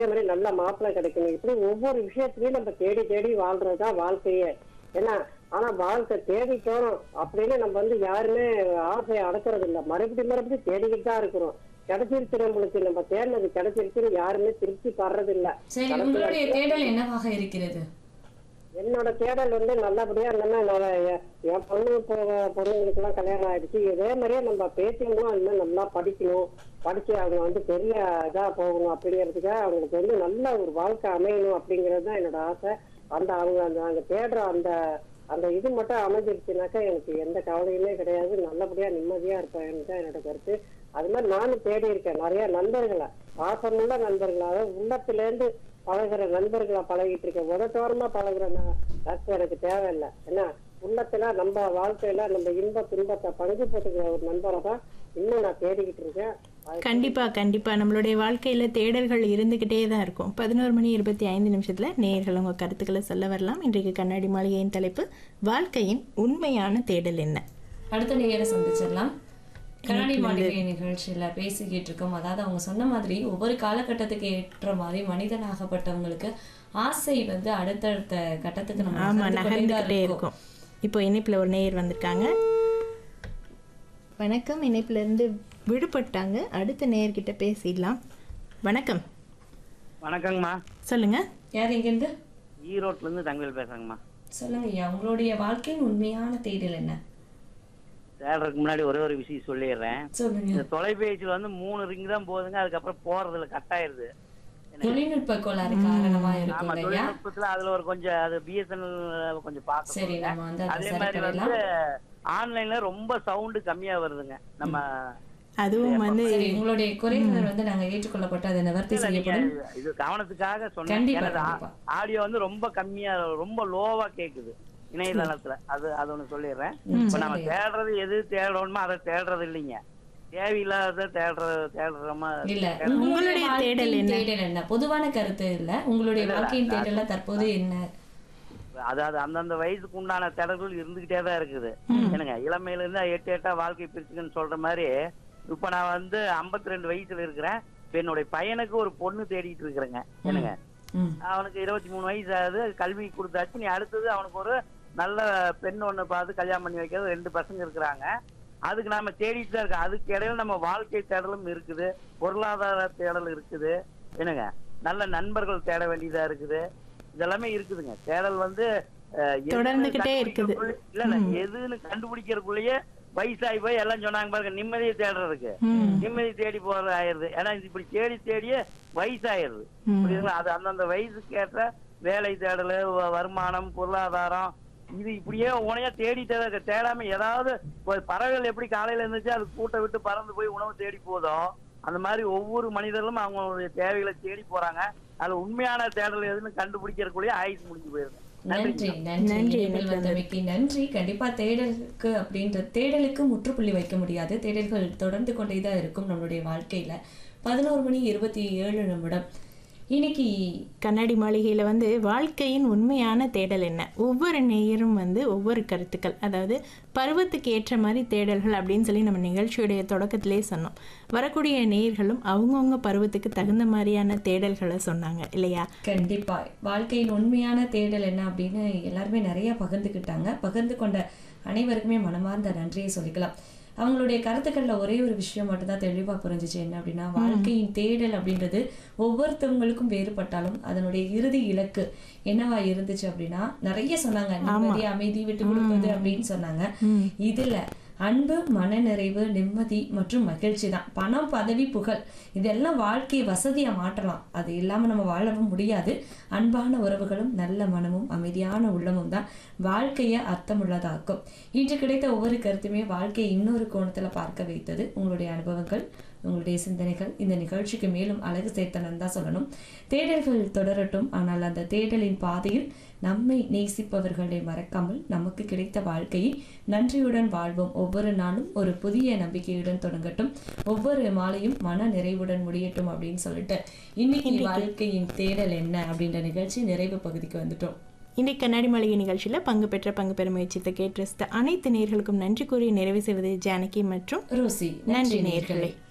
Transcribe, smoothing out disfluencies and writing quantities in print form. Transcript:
அதே மாதிரி நல்ல மாப்பிள்ளை கிடைக்கணும். இப்படி ஒவ்வொரு விஷயத்திலயும் நம்ம தேடி தேடி வாழ்றதுதான் வாழ்க்கையே. ஏன்னா ஆனா வாழ்க்கை தேடிட்டோம் அப்படின்னு நம்ம யாருமே ஆசையை அடக்கிறது இல்லை. மறுபடியும் தேடிக்கிட்டு தான் இருக்கிறோம். கிடைச்சிருச்சு, நம்மளுக்கு நம்ம தேடினது கிடைச்சிருச்சுன்னு யாருமே திருப்தி படுறது இல்ல. சரி, உங்களுடைய தேடல் என்னவாக இருக்கிறது? என்னோட தேடல் நல்லபடியா இல்லைன்னா என் பொண்ணுங்களுக்கு எல்லாம் கல்யாணம் ஆயிடுச்சு. இதே மாதிரியே நம்ம பேசிக்கணும், அது மாதிரி நல்லா படிக்கணும், படிச்சு அவங்க பெரிய இதா போகணும் அப்படிங்கிறதுக்காக அவங்களுக்கு நல்ல ஒரு வாழ்க்கை அமையணும் அப்படிங்கிறது தான் என்னோட ஆசை. அவங்க தேடுற அந்த இது மட்டும் அமைஞ்சிருச்சுனாக்கா எனக்கு எந்த கவலையுமே கிடையாது. நல்லபடியா நிம்மதியா இருப்பேன்னு தான் என்னோட கருத்து. அது மாதிரி நானும் தேடி இருக்கேன் நிறைய நண்பர்களை, பாசமுள்ள நண்பர்களா, அதாவது உள்ளத்திலேருந்து பழகிற நண்பர்களை பழகிட்டு இருக்கேன். உதட்டோரமா பழகுற கருத்து எனக்கு தேவையில்லை. ஏன்னா உள்ளத்துல நம்ம வாழ்க்கையில நம்ம இன்ப துன்பத்தை பங்கு போட்டுக்கிற ஒரு நண்பரை தான் இன்னும் நான் தேடிக்கிட்டு இருக்கேன். கண்டிப்பா நம்மளுடைய வாழ்க்கையில தேடல்கள் இருந்துகிட்டே தான் இருக்கும். 11:25 நேயர்கள் உங்க கருத்துக்களை சொல்ல வரலாம். இன்றைக்கு கண்ணாடி மாளிகையின் தலைப்பு வாழ்க்கையின் உண்மையான தேடல் என்ன. அடுத்த நேயரை சந்திச்சிடலாம். கண்ணாடி மாளிகை நிகழ்ச்சியில பேசிக்கிட்டு இருக்கோம். அதாவது அவங்க சொன்ன மாதிரி ஒவ்வொரு காலகட்டத்துக்கு ஏற்ற மாதிரி மனிதனாகப்பட்டவங்களுக்கு ஆசை அடுத்தடுத்த கட்டத்துக்கு நம்ம நகர்ந்துகிட்டே இருக்கும். இப்போ இணைப்புல ஒரு நேயர் வந்திருக்காங்க. வணக்கம். இணைப்புல இருந்து விடுபட்டாங்க. அடுத்த நேயர்கிட்ட பேசிடலாம். வணக்கம். வணக்கங்கம்மா. சொல்லுங்க. யார் எங்கிருந்து? ஈரோட்ல இருந்து தங்கவேல் பேசுறேங்கம்மா. சொல்லுங்க ஐயா, உங்களுடைய வாழ்க்கையின் உண்மையான தேடல் என்ன? தேடுறதுக்கு முன்னாடி ஒரே ஒரு விஷயம் சொல்லிடுறேன். இந்த தொலைபேசியில 3 ரிங் தான் போகுதுங்க, அதுக்கப்புறம் போறதுல கட் ஆயிருது. தொழில்நுட்ப கோளாறு காரணமா இருக்கும். தொழில்நுட்பத்துல அதுல ஒரு கொஞ்சம் அது பிஎஸ்என்எல் கொஞ்சம் பாக்கணும். அதே மாதிரி ஆன்லைன்ல ரொம்ப சவுண்ட் கம்மியா வருதுங்க. நம்ம அதுவும் உங்களுடைய குறைகள் நாங்க ஏற்றுக்கொள்ளப்பட்டு அதை நிவர்த்தி செய்யப்படும். இது கவனத்துக்காக சொன்னேன். ஆடியோ ரொம்ப கம்மியா ரொம்ப லோவா கேக்குது இணையதளத்துல. அது ஒண்ணு சொல்லிடுறேன். இப்ப நம்ம தேடுறது எது தேடணுமோ அதை தேடுறது இல்லைங்க. தேவையில்லாத தேடுறோமா இல்ல. உங்களுடைய தேடல் என்ன? பொதுவான கருத்து இல்ல, உங்களுடைய வாழ்க்கையின் தேடல தற்போது என்ன? அதாவது அந்தந்த வயசுக்கு உண்டான தேடல்கள் இருந்துகிட்டே தான் இருக்குது. என்னங்க இளமையில இருந்து 8 வாழ்க்கை பிரிச்சுக்குன்னு சொல்ற மாதிரி இப்ப நான் 52 வயசுல இருக்கிறேன். என்னுடைய பையனுக்கு ஒரு பொண்ணு தேடிட்டு இருக்கிறேங்க. என்னங்க அவனுக்கு 23 வயசு ஆகுது. கல்வி கொடுத்தாச்சு. நீ அடுத்தது அவனுக்கு ஒரு நல்ல பெண் ஒண்ணு பார்த்து கல்யாணம் பண்ணி வைக்கிறது. 2 பசங்க இருக்கிறாங்க. அதுக்கு நாம தேடிட்டு தான் இருக்கோம். அதுக்கு இடையில நம்ம வாழ்க்கை தேடலும் இருக்குது, பொருளாதார தேடல் இருக்குது. என்னங்க நல்ல நண்பர்கள் தேட வேண்டியதா இருக்குது. இதெல்லாமே இருக்குதுங்க. தேடல் தொடர்ந்துகிட்டே இருக்குது. இல்ல எதுன்னு கண்டுபிடிக்கிறதுக்குள்ளேயே வயசாகி போய் எல்லாம் சொன்னாங்க பாருங்க, நிம்மதியை தேடுறதுக்கு நிம்மதி தேடி போறது ஆயிருது. ஏன்னா இப்படி தேடி தேடியே வயசாயிருது. அது அந்தந்த வயசுக்கு ஏற்ற வேலை தேடல், வருமானம், பொருளாதாரம், இது இப்படியே உனையா தேடி தேடாம ஏதாவது பறவைகள் எப்படி காலையில இருந்துச்சு அது கூட்டை விட்டு பறந்து போய் உணவு தேடி போதும், அந்த மாதிரி ஒவ்வொரு மனிதர்களும் அவங்களுடைய தேவைகளை தேடி போறாங்க. அது உண்மையான தேடல் எதுன்னு கண்டுபிடிக்கிறதுக்குள்ளேயே ஆயுசு முடிஞ்சு போயிருது. நன்றி. கண்டிப்பா தேடலுக்கு முற்றுப்புள்ளி வைக்க முடியாது. தேடல்கள் தொடர்ந்து கொண்டேதான் இருக்கும் நம்மளுடைய வாழ்க்கையில. 11:27 இன்னைக்கு கண்ணாடி மாளிகையில் வாழ்க்கையின் உண்மையான தேடல் என்ன. ஒவ்வொரு நேயரும் ஒவ்வொரு கருத்துக்கள், அதாவது பருவத்துக்கு ஏற்ற மாதிரி தேடல்கள் அப்படின்னு சொல்லி நம்ம நிகழ்ச்சியுடைய தொடக்கத்திலே சொன்னோம். வரக்கூடிய நேயர்களும் அவங்கவுங்க பருவத்துக்கு தகுந்த மாதிரியான தேடல்களை சொன்னாங்க இல்லையா? கண்டிப்பா. வாழ்க்கையின் உண்மையான தேடல் என்ன அப்படின்னு எல்லாருமே நிறைய பகிர்ந்துக்கிட்டாங்க. பகிர்ந்து கொண்ட அனைவருக்குமே மனமார்ந்த நன்றியை சொல்லிக்கலாம். அவங்களுடைய கருத்துக்கள்ல ஒரே ஒரு விஷயம் மட்டும்தான் தெளிவா புரிஞ்சிச்சு. என்ன அப்படின்னா, வாழ்க்கையின் தேடல் அப்படின்றது ஒவ்வொருத்தவங்களுக்கும் வேறுபட்டாலும் அதனுடைய இறுதி இலக்கு என்னவா இருந்துச்சு அப்படின்னா, நிறைய சொன்னாங்க. நிம்மதி, அமைதி, விட்டு கொடுப்பது அப்படின்னு சொன்னாங்க. இதுல அன்பு, மனநிறைவு, நிம்மதி மற்றும் மகிழ்ச்சி தான். பணம், பதவி, புகழ் இதெல்லாம் வாழ்க்கையை வசதியா மாற்றலாம். அது இல்லாம நம்ம வாழவும் முடியாது. அன்பான உறவுகளும் நல்ல மனமும் அமைதியான உள்ளமும் தான் வாழ்க்கையை அர்த்தமுள்ளதாக்கும். இன்று கிடைத்த ஒவ்வொரு கருத்துமே வாழ்க்கையை இன்னொரு கோணத்துல பார்க்க வைத்தது. உங்களுடைய அனுபவங்கள், உங்களுடைய சிந்தனைகள் இந்த நிகழ்ச்சிக்கு மேலும் அழகு சேர்த்தனன்னு தான் சொல்லணும். தேடல்கள் தொடரட்டும். ஆனால் அந்த தேடலின் பாதையில் நம்மை நேசிப்பவர்களை மறக்காமல் நமக்கு கிடைத்த வாழ்க்கையை நன்றியுடன் வாழ்வோம். ஒவ்வொரு நாளும் ஒரு புதிய நம்பிக்கையுடன் தொடங்கட்டும். ஒவ்வொரு மாலையும் மன நிறைவுடன் முடியட்டும் அப்படின்னு சொல்லிட்டு இன்னைக்கு வாழ்க்கையின் தேடல் என்ன அப்படின்ற நிகழ்ச்சி நிறைவு பகுதிக்கு வந்துட்டோம். இன்றைக்கு கண்ணாடி மாளிகை நிகழ்ச்சியில் பங்கு பெற முயற்சித்த கேட்டு அனைத்து நேயர்களுக்கும் நன்றி கூறி நிறைவு செய்வது ஜானகி மற்றும் ரோசி. நன்றி நேயர்களே.